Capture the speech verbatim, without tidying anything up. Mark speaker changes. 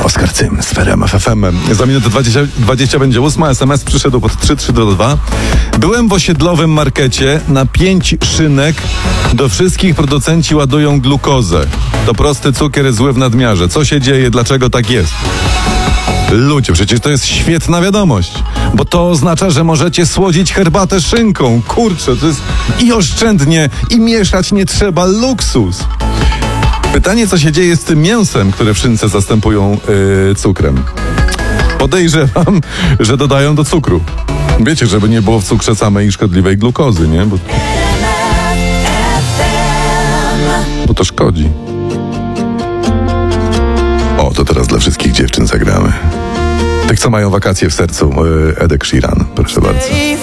Speaker 1: Oskar Cym z F F M. Za minutę dwadzieścia, dwadzieścia będzie ósma. S M S przyszedł pod trzy trzy dwa dwa. Byłem w osiedlowym markecie. Na pięć szynek do wszystkich producenci ładują glukozę. To prosty cukier zły w nadmiarze. Co się dzieje? Dlaczego tak jest? Ludzie, przecież to jest świetna wiadomość, bo to oznacza, że możecie słodzić herbatę szynką. Kurczę, to jest i oszczędnie, i mieszać nie trzeba, luksus. Pytanie, co się dzieje z tym mięsem, które w szynce zastępują yy, cukrem? Podejrzewam, że dodają do cukru. Wiecie, żeby nie było w cukrze samej szkodliwej glukozy, nie? Bo, bo to szkodzi. O, to teraz dla wszystkich dziewczyn zagramy. Tych, co mają wakacje w sercu, yy, Edek Sheeran, proszę bardzo.